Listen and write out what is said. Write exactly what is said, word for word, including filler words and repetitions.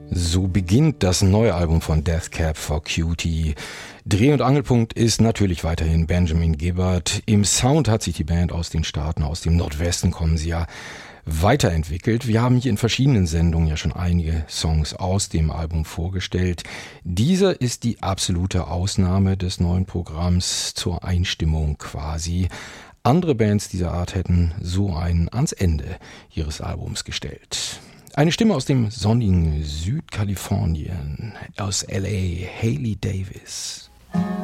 So beginnt das neue Album von Death Cab for Cutie. Dreh- und Angelpunkt ist natürlich weiterhin Benjamin Gibbard. Im Sound hat sich die Band aus den Staaten, aus dem Nordwesten kommen sie ja, weiterentwickelt. Wir haben hier in verschiedenen Sendungen ja schon einige Songs aus dem Album vorgestellt. Dieser ist die absolute Ausnahme des neuen Programms zur Einstimmung quasi. Andere Bands dieser Art hätten so einen ans Ende ihres Albums gestellt. Eine Stimme aus dem sonnigen Südkalifornien, aus L A, Hailey Davis.